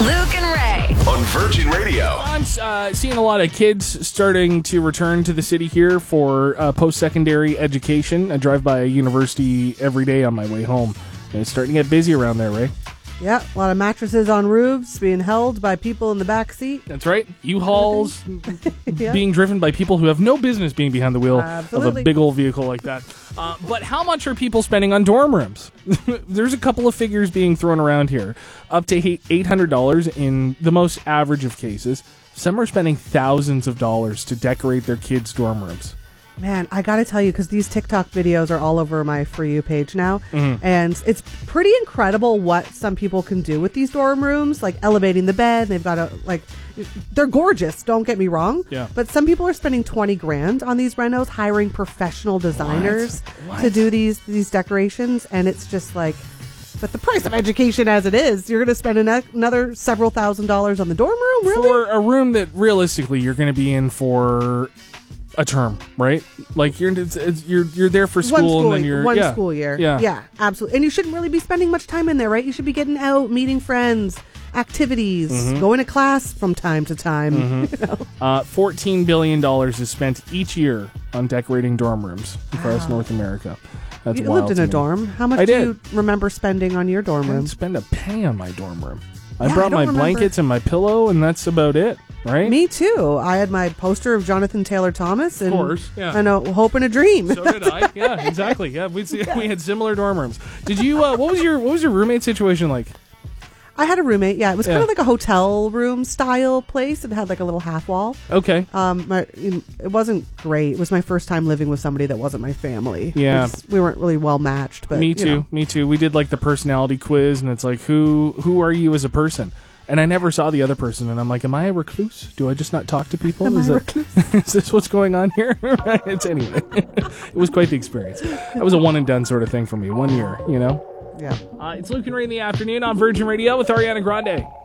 Luke and Ray. On Virgin Radio. I'm seeing a lot of kids starting to return to the city here for post-secondary education. I drive by a university every day on my way home. And it's starting to get busy around there, Ray. Yeah, a lot of mattresses on roofs being held by people in the back seat. That's right. U-Hauls Yeah. being driven by people who have no business being behind the wheel of a Absolutely. big old vehicle like that. But how much are people spending on dorm rooms? There's a couple of figures being thrown around here. Up to $800 in the most average of cases. Some are spending thousands of dollars to decorate their kids' dorm rooms. Man, I gotta tell you, because these TikTok videos are all over my For You page now, and it's pretty incredible what some people can do with these dorm rooms, like elevating the bed. They've got they're gorgeous, don't get me wrong. Yeah. But some people are spending $20,000 on these renos, hiring professional designers to do these decorations, and it's just like, but the price of education as it is, you're going to spend another several $1,000s on the dorm room, really? For a room that realistically you're going to be in for a term, right? Like you're there for school and then you're one school year. Yeah, absolutely. And you shouldn't really be spending much time in there, right? You should be getting out, meeting friends, activities, going to class from time to time. You know? $14 billion is spent each year on decorating dorm rooms across North America. That's You wild lived in to a me. dorm. How much I do did. you remember spending on your dorm I room? didn't spend a penny on my dorm room. I Yeah, brought I don't my remember. blankets and my pillow, and that's about it, right? Me too. I had my poster of Jonathan Taylor Thomas, and course, yeah. and a hope and a dream. So did I. Yeah, exactly. Yeah, we had similar dorm rooms. Did you? What was your roommate situation like? I had a roommate. Yeah, it was kind Yeah. of like a hotel room style place. It had like a little half wall. Okay. It wasn't great. It was my first time living with somebody that wasn't my family. Yeah. We weren't really well matched. But Me you too. know. Me too. We did like the personality quiz, and it's like, who are you as a person? And I never saw the other person, and I'm like, am I a recluse? Do I just not talk to people? Am I a Is this what's going on here? It's anyway. It was quite the experience. That was a one and done sort of thing for me. 1 year, you know. Yeah. It's Luke and Ray in the afternoon on Virgin Radio with Ariana Grande.